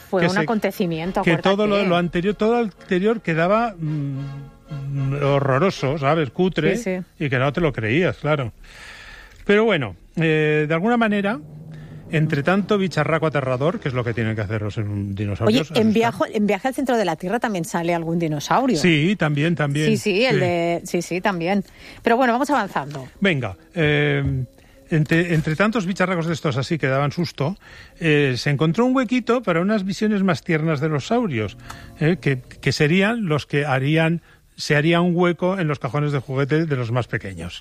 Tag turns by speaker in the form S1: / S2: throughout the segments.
S1: fue un acontecimiento,
S2: que
S1: acuérdate.
S2: todo lo anterior quedaba horroroso, ¿sabes? Cutre,
S1: Sí.
S2: y que no te lo creías, claro. Pero bueno, de alguna manera, entre tanto bicharraco aterrador, que es lo que tienen que hacer los dinosaurios.
S1: Oye, en Viaje al centro de la Tierra también sale algún dinosaurio.
S2: Sí, también.
S1: Sí, también. Pero bueno, vamos avanzando.
S2: Venga, entre tantos bicharracos de estos así que daban susto, se encontró un huequito para unas visiones más tiernas de los saurios, que serían los que se haría un hueco en los cajones de juguete de los más pequeños.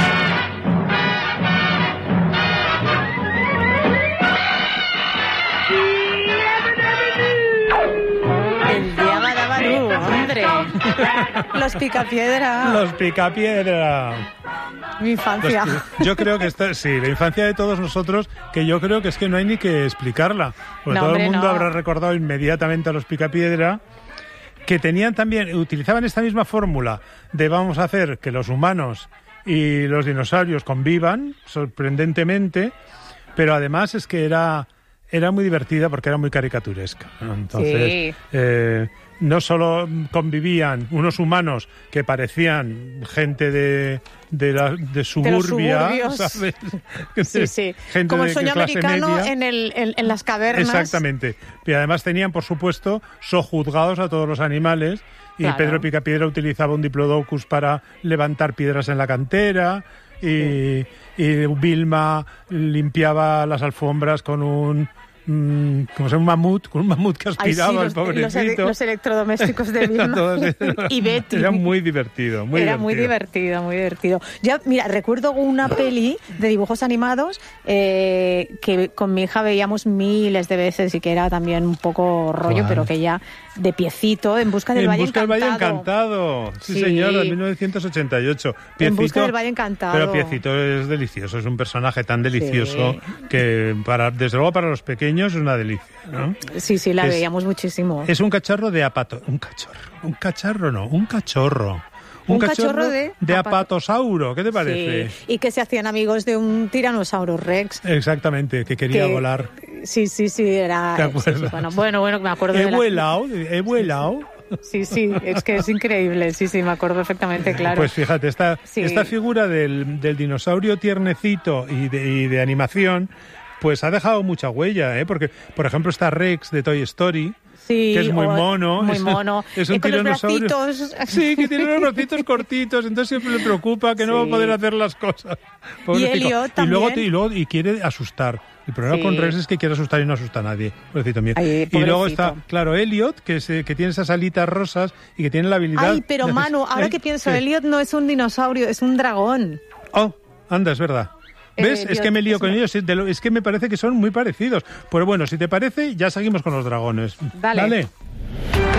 S1: El Diabadabarú, hombre. Los Picapiedra.
S2: Los Picapiedra.
S1: Mi infancia.
S2: Yo creo que la infancia de todos nosotros, que yo creo que es que no hay ni que explicarla. Porque todo el mundo habrá recordado inmediatamente a los Picapiedra, que utilizaban esta misma fórmula de vamos a hacer que los humanos y los dinosaurios convivan, sorprendentemente, pero además es que era muy divertida porque era muy caricaturesca, ¿no? Entonces, no solo convivían unos humanos que parecían gente de suburbia, ¿sabes?
S1: Sí.
S2: Gente
S1: como el
S2: de
S1: sueño
S2: clase
S1: americano
S2: media.
S1: en las cavernas.
S2: Exactamente. Y además tenían, por supuesto, sojuzgados a todos los animales. Y
S1: claro.
S2: Pedro Picapiedra utilizaba un diplodocus para levantar piedras en la cantera. Y Vilma limpiaba las alfombras con un mamut, que aspiraba el pobrecito.
S1: Los electrodomésticos de Vilma y Betty.
S2: Era muy divertido.
S1: Muy divertido. Yo, mira, recuerdo una peli de dibujos animados que con mi hija veíamos miles de veces y que era también un poco rollo,
S2: ¿cuál?
S1: Pero que ya de piecito, En busca del Valle Encantado.
S2: Valle Encantado. Sí, señor, de 1988. Piecito,
S1: En busca del Valle Encantado.
S2: Pero Piecito es delicioso, es un personaje tan delicioso que desde luego para los pequeños es una delicia, ¿no?
S1: Sí, la veíamos muchísimo.
S2: Es un cachorro de un cachorro de apatosauro. ¿Qué te parece?
S1: Sí, y que se hacían amigos de un tiranosaurio Rex.
S2: Exactamente, que quería volar.
S1: Sí, era...
S2: ¿Te acuerdas?
S1: Sí, bueno, me acuerdo
S2: He vuelado.
S1: Sí, es que es increíble. Sí, me acuerdo perfectamente, claro.
S2: Pues fíjate, esta figura del dinosaurio tiernecito y de animación, pues ha dejado mucha huella, porque, por ejemplo, está Rex de Toy Story, que es muy mono.
S1: Muy mono.
S2: Es un tiranosaurio.
S1: Con los bracitos.
S2: Sí, que tiene unos bracitos cortitos, entonces siempre le preocupa que no va a poder hacer las cosas. Pobrecito.
S1: Y Elliot también.
S2: Y luego quiere asustar. El problema con Rex es que quiere asustar y no asusta a nadie. Pobrecito mío.
S1: Ay,
S2: y luego está, claro, Elliot, que tiene esas alitas rosas y que tiene la habilidad...
S1: Ay, pero Manu, ahora que pienso, Elliot no es un dinosaurio, es un dragón.
S2: Oh, anda, es verdad. ¿Ves? Es que me lío con ellos. Es que me parece que son muy parecidos. Pero bueno, si te parece, ya seguimos con los dragones.
S1: Dale.